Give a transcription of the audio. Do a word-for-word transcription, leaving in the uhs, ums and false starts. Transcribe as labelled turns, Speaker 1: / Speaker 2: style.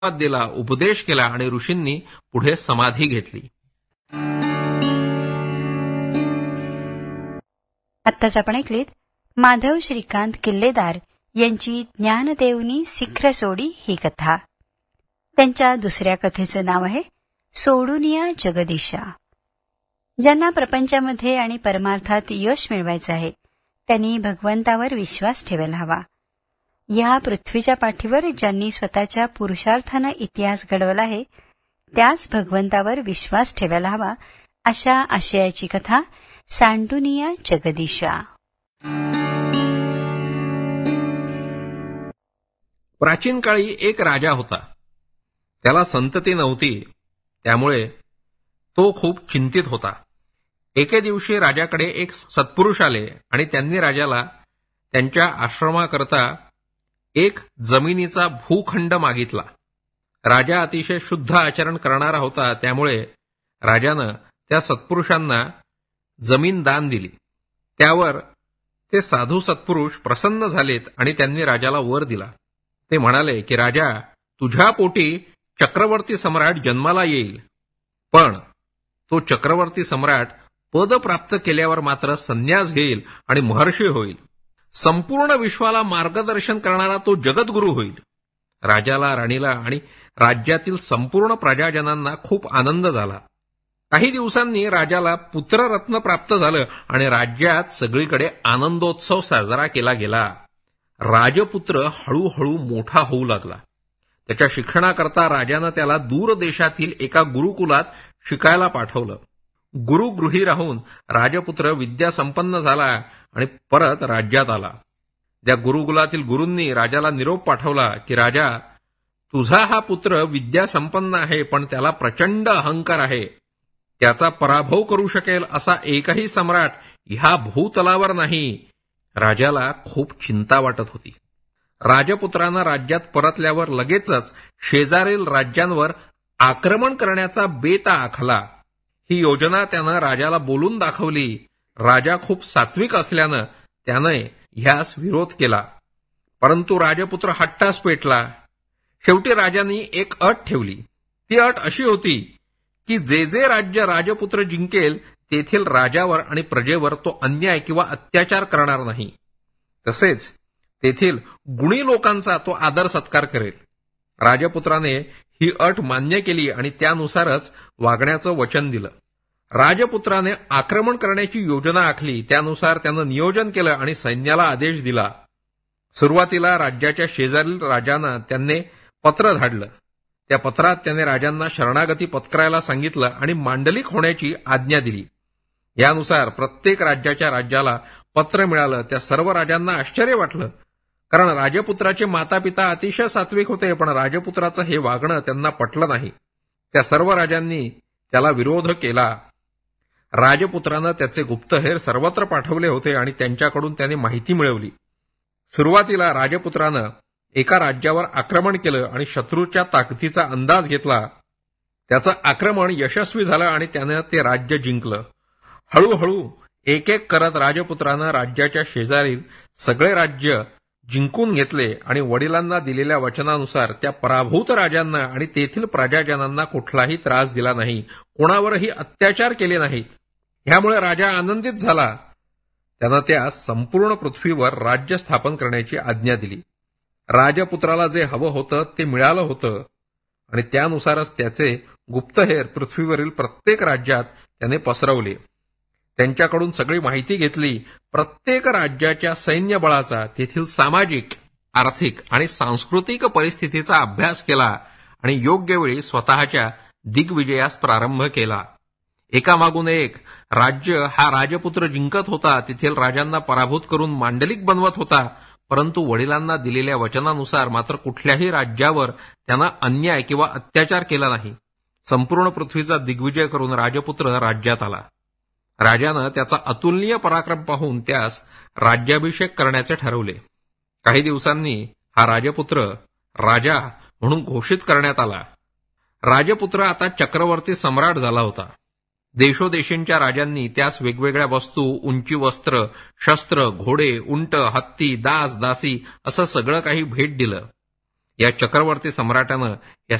Speaker 1: आशीर्वाद दिला, उपदेश केला आणि ऋषींनी पुढे समाधी घेतली.
Speaker 2: आत्ताच आपण ऐकलीत माधव श्रीकांत किल्लेदार यांची ज्ञानदेवनी शीघ्र सोडी ही कथा. त्यांच्या दुसऱ्या कथेचं नाव आहे सोडूनिया जगदीशा. ज्यांना प्रपंचामध्ये आणि परमार्थात यश मिळवायचं आहे त्यांनी भगवंतावर विश्वास ठेवायला हवा. या पृथ्वीच्या पाठीवर ज्यांनी स्वतःच्या पुरुषार्थानं इतिहास घडवला आहे त्याच भगवंतावर विश्वास ठेवायला हवा, अशा आशयाची कथा सांडुनिया जगदीशा.
Speaker 1: प्राचीन काळी एक राजा होता. त्याला संतती नव्हती, त्यामुळे तो खूप चिंतित होता. एके दिवशी राजाकडे एक सत्पुरुष आले आणि त्यांनी राजाला त्यांच्या आश्रमाकरता एक जमिनीचा भूखंड मागितला. राजा अतिशय शुद्ध आचरण करणारा होता, त्यामुळे राजानं त्या सत्पुरुषांना जमीन दान दिली. त्यावर ते साधू सत्पुरुष प्रसन्न झालेत आणि त्यांनी राजाला वर दिला. ते म्हणाले की राजा, तुझ्या पोटी चक्रवर्ती सम्राट जन्माला येईल, पण तो चक्रवर्ती सम्राट पद प्राप्त केल्यावर मात्र संन्यास घेईल आणि महर्षी होईल. संपूर्ण विश्वाला मार्गदर्शन करणारा तो जगद्गुरू होईल. राजाला, राणीला आणि राज्यातील संपूर्ण प्रजाजनांना खूप आनंद झाला. काही दिवसांनी राजाला पुत्ररत्न प्राप्त झालं आणि राज्यात सगळीकडे आनंदोत्सव साजरा केला गेला. राजपुत्र हळूहळू मोठा होऊ लागला. त्याच्या शिक्षणाकरता राजानं त्याला दूर देशातील एका गुरुकुलात शिकायला पाठवलं. गुरुगृही राहून राजपुत्र विद्यासंपन्न झाला आणि परत राज्यात आला. त्या गुरुकुलातील गुरूंनी राजाला निरोप पाठवला की राजा, तुझा हा पुत्र विद्यासंपन्न आहे, पण त्याला प्रचंड अहंकार आहे. त्याचा पराभव करू शकेल असा एकही सम्राट ह्या भूतलावर नाही. राजाला खूप चिंता वाटत होती. राजपुत्रानं राज्यात परतल्यावर लगेचच शेजारील राज्यांवर आक्रमण करण्याचा बेत आखला. ही योजना त्यानं राजाला बोलून दाखवली. राजा खूप सात्विक असल्यानं त्याने ह्यास विरोध केला, परंतु राजपुत्र हट्टास पेटला. शेवटी राजांनी एक अट ठेवली. ती अट अशी होती की जे जे राज्य राजपुत्र जिंकेल तेथील राजावर आणि प्रजेवर तो अन्याय किंवा अत्याचार करणार नाही. तसेच तेथील गुणी लोकांचा तो आदर सत्कार करेल. राजपुत्राने ही अट मान्य केली आणि त्यानुसारच वागण्याचं वचन दिलं. राजपुत्राने आक्रमण करण्याची योजना आखली. त्यानुसार त्यानं नियोजन केलं आणि सैन्याला आदेश दिला. सुरुवातीला राज्याच्या शेजारील राजांना त्याने पत्र धाडलं. त्या पत्रात त्याने राजांना शरणागती पत्करायला सांगितलं आणि मांडलिक होण्याची आज्ञा दिली. यानुसार प्रत्येक राज्याच्या राज्याला पत्र मिळालं. त्या सर्व राजांना आश्चर्य वाटलं, कारण राजपुत्राचे मातापिता अतिशय सात्विक होते, पण राजपुत्राचं हे वागणं त्यांना पटलं नाही. त्या सर्व राजांनी त्याला विरोध केला. राजपुत्रानं त्याचे गुप्तहेर सर्वत्र पाठवले होते आणि त्यांच्याकडून त्याने माहिती मिळवली. सुरुवातीला राजपुत्रानं एका राज्यावर आक्रमण केलं आणि शत्रूच्या ताकदीचा अंदाज घेतला. त्याचं आक्रमण यशस्वी झालं आणि त्यानं ते राज्य जिंकलं. हळूहळू एक एक करत राजपुत्रानं राज्याच्या शेजारील सगळे राज्य जिंकून घेतले आणि वडिलांना दिलेल्या वचनानुसार त्या पराभूत राजांना आणि तेथील प्रजाजनांना कुठलाही त्रास दिला नाही, कोणावरही अत्याचार केले नाहीत. ह्यामुळे राजा आनंदित झाला. त्यानं त्या संपूर्ण पृथ्वीवर राज्य स्थापन करण्याची आज्ञा दिली. राजपुत्राला जे हवं होतं ते मिळालं होतं आणि त्यानुसारच त्याचे गुप्तहेर पृथ्वीवरील प्रत्येक राज्यात त्याने पसरवले. त्यांच्याकडून सगळी माहिती घेतली. प्रत्येक राज्याच्या सैन्यबळाचा, तेथील सामाजिक, आर्थिक आणि सांस्कृतिक परिस्थितीचा अभ्यास केला आणि योग्य वेळी स्वतःच्या दिग्विजयास प्रारंभ केला. एकामागून एक राज्य हा राजपुत्र जिंकत होता. तेथील राजांना पराभूत करून मांडलिक बनवत होता, परंतु वडिलांना दिलेल्या वचनानुसार मात्र कुठल्याही राज्यावर त्यांना अन्याय किंवा अत्याचार केला नाही. संपूर्ण पृथ्वीचा दिग्विजय करून राजपुत्र राज्यात आला. राजानं त्याचा अतुलनीय पराक्रम पाहून त्यास राज्याभिषेक करण्याचे ठरवले. काही दिवसांनी हा राजपुत्र राजा म्हणून घोषित करण्यात आला. राजपुत्र आता चक्रवर्ती सम्राट झाला होता. देशोदेशींच्या राजांनी त्यास वेगवेगळ्या वस्तू, उंची वस्त्र, शस्त्र, घोडे, उंट, हत्ती, दास, दासी असं सगळं काही भेट दिलं. या चक्रवर्ती सम्राटानं या